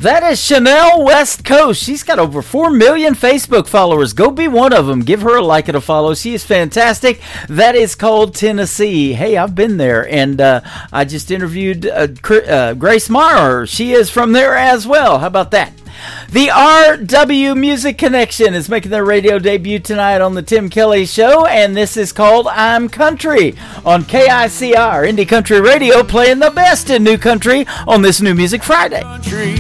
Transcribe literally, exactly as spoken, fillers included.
That is Chanel West Coast. She's got over four million Facebook followers. Go be one of them. Give her a like and a follow. She is fantastic. That is called Tennessee. Hey, I've been there, and uh, I just interviewed uh, uh, Grace Meyer. She is from there as well. How about that? The R W Music Connection is making their radio debut tonight on the Tim Kelly Show, and this is called I'm Country on K I C R, Indie Country Radio, playing the best in new country on this New Music Friday. Country.